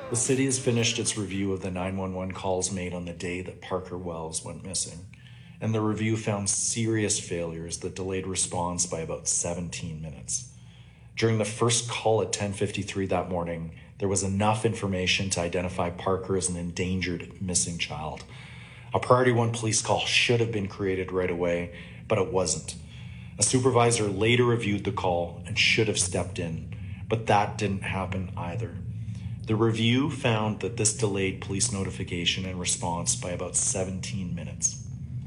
The city has finished its review of the 911 calls made on the day that Parker Wells went missing, and the review found serious failures that delayed response by about 17 minutes. During the first call at 10:53 that morning, there was enough information to identify Parker as an endangered missing child. A Priority 1 police call should have been created right away, but it wasn't. A supervisor later reviewed the call and should have stepped in, but that didn't happen either. The review found that this delayed police notification and response by about 17 minutes.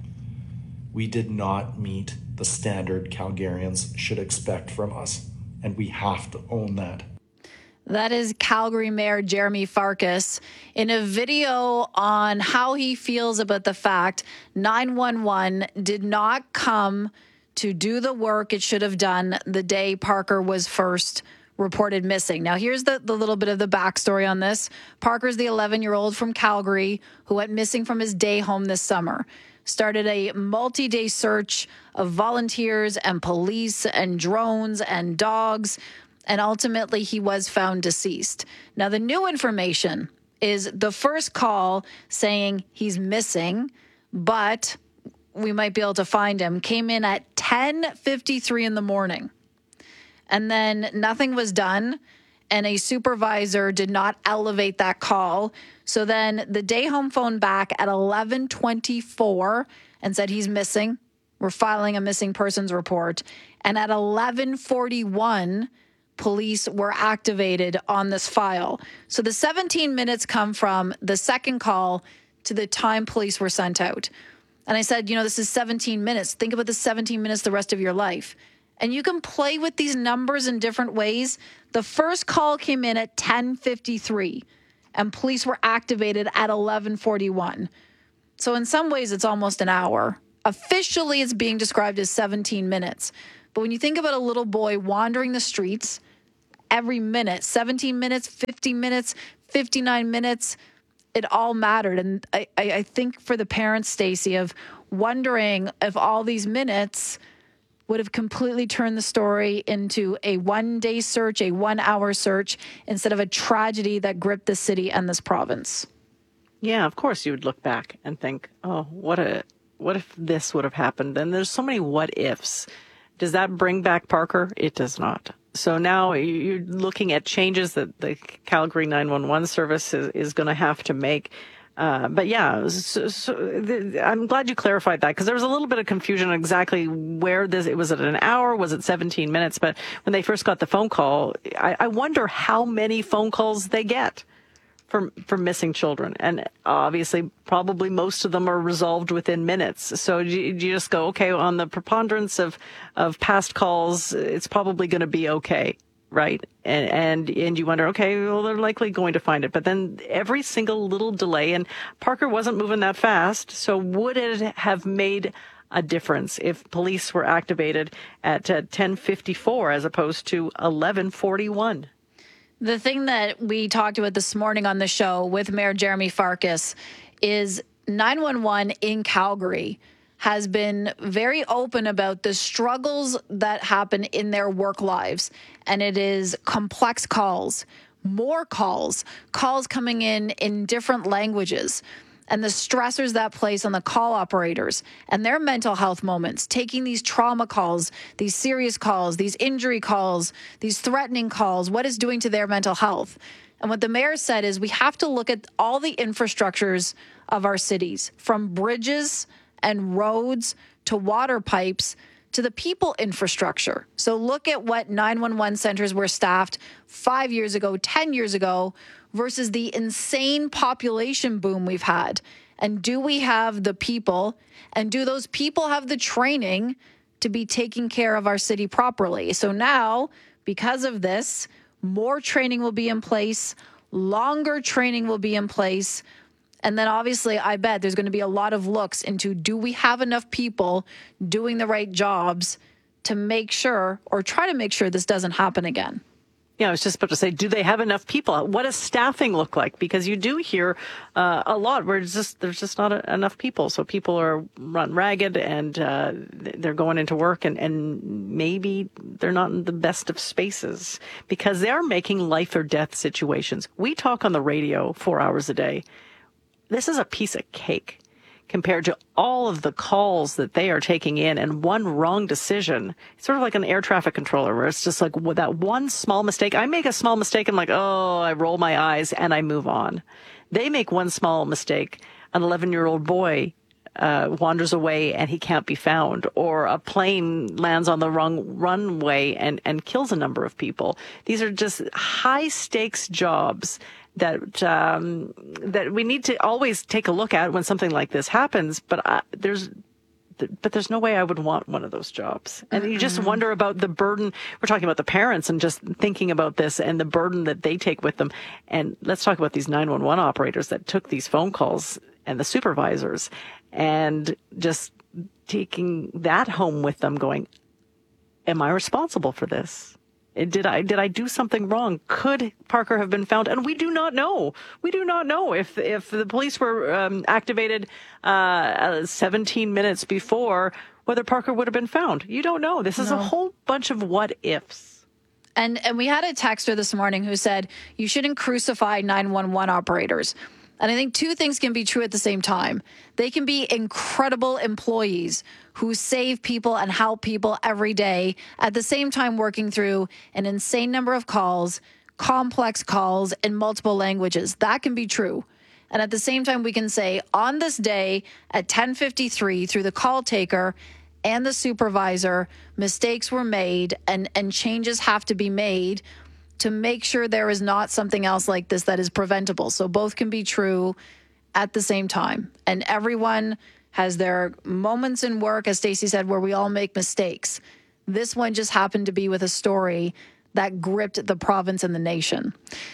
We did not meet the standard Calgarians should expect from us, and we have to own that. That is Calgary Mayor Jeremy Farkas in a video on how he feels about the fact 911 did not come to do the work it should have done the day Parker was first reported missing. Now, here's the little bit of the backstory on this. Parker's the 11-year-old from Calgary who went missing from his day home this summer. Started a multi-day search of volunteers and police and drones and dogs, and ultimately he was found deceased. Now, the new information is the first call saying he's missing, but we might be able to find him, came in at 10:53 in the morning. And then nothing was done, and a supervisor did not elevate that call. So then the day home phoned back at 11:24 and said he's missing. We're filing a missing persons report. And at 11:41, police were activated on this file. So the 17 minutes come from the second call to the time police were sent out. And I said, this is 17 minutes. Think about the 17 minutes the rest of your life. And you can play with these numbers in different ways. The first call came in at 10:53, and police were activated at 11:41. So in some ways, it's almost an hour. Officially, it's being described as 17 minutes. But when you think about a little boy wandering the streets every minute, 17 minutes, 50 minutes, 59 minutes, it all mattered. And I think for the parents, Stacey, of wondering if all these minutes would have completely turned the story into a one-day search, a one-hour search, instead of a tragedy that gripped the city and this province. Yeah, of course you would look back and think, oh, what if this would have happened? And there's so many what ifs. Does that bring back Parker? It does not. So now you're looking at changes that the Calgary 911 service is going to have to make. But yeah, I'm glad you clarified that, because there was a little bit of confusion on exactly where was it an hour? Was it 17 minutes? But when they first got the phone call, I wonder how many phone calls they get for missing children. And obviously, probably most of them are resolved within minutes. So do you just go, okay, on the preponderance of past calls, it's probably going to be okay. Right. And you wonder, okay, well, they're likely going to find it. But then every single little delay, and Parker wasn't moving that fast. So would it have made a difference if police were activated at 10:54 as opposed to 11:41? The thing that we talked about this morning on the show with Mayor Jeremy Farkas is 911 in Calgary has been very open about the struggles that happen in their work lives. And it is complex calls, more calls coming in different languages, and the stressors that place on the call operators and their mental health moments, taking these trauma calls, these serious calls, these injury calls, these threatening calls, what it's doing to their mental health. And what the mayor said is we have to look at all the infrastructures of our cities, from bridges and roads to water pipes to the people infrastructure. So look at what 911 centers were staffed 5 years ago, 10 years ago, versus the insane population boom we've had. And do we have the people, and do those people have the training to be taking care of our city properly? So now, because of this, more training will be in place, longer training will be in place. And then obviously, I bet there's going to be a lot of looks into, do we have enough people doing the right jobs to make sure, or try to make sure, this doesn't happen again? Yeah, I was just about to say, do they have enough people? What does staffing look like? Because you do hear a lot where there's just not enough people. So people are run ragged and they're going into work and maybe they're not in the best of spaces because they are making life or death situations. We talk on the radio 4 hours a day. This is a piece of cake compared to all of the calls that they are taking in, and one wrong decision. It's sort of like an air traffic controller where it's just like that one small mistake. I make a small mistake and I'm like, oh, I roll my eyes and I move on. They make one small mistake. An 11-year-old boy wanders away and he can't be found, or a plane lands on the wrong runway and kills a number of people. These are just high stakes jobs that we need to always take a look at when something like this happens. But there's no way I would want one of those jobs. And you just wonder about the burden. We're talking about the parents and just thinking about this and the burden that they take with them. And let's talk about these 911 operators that took these phone calls and the supervisors and just taking that home with them going, am I responsible for this? Did I do something wrong? Could Parker have been found? And we do not know. We do not know if the police were activated 17 minutes before, whether Parker would have been found. You don't know. This is a whole bunch of what ifs. And we had a texter this morning who said you shouldn't crucify 911 operators. And I think two things can be true at the same time. They can be incredible employees who save people and help people every day, at the same time working through an insane number of calls, complex calls in multiple languages. That can be true. And at the same time, we can say on this day at 10:53 through the call taker and the supervisor, mistakes were made and changes have to be made to make sure there is not something else like this that is preventable. So both can be true at the same time. And everyone has their moments in work, as Stacey said, where we all make mistakes. This one just happened to be with a story that gripped the province and the nation.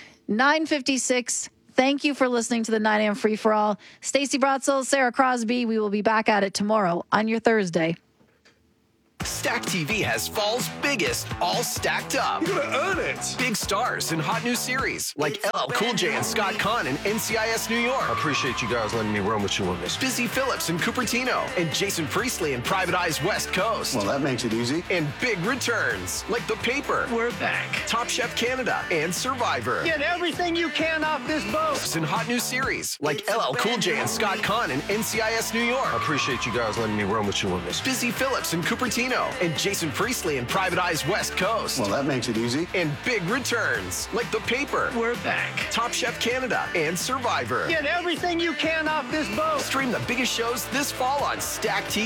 9:56. Thank you for listening to the 9 a.m. Free for All. Stacey Brotzel, Sarah Crosby. We will be back at it tomorrow on your Thursday. Stack TV has fall's biggest, all stacked up. You gotta earn it. Big stars in hot new series like LL Cool J and Scott Conn in NCIS New York. I appreciate you guys letting me run with you on this. Busy Phillips in Cupertino and Jason Priestley in Private Eyes West Coast. Well, that makes it easy. And big returns like The Paper. We're back. Top Chef Canada and Survivor. Get everything you can off this boat. In hot new series like LL Cool J and Scott Conn in NCIS New York. I appreciate you guys letting me run with you on this. Busy Phillips in Cupertino and Jason Priestley in Private Eyes West Coast. Well, that makes it easy. And big returns like The Paper. We're back. Top Chef Canada and Survivor. Get everything you can off this boat. Stream the biggest shows this fall on Stack TV.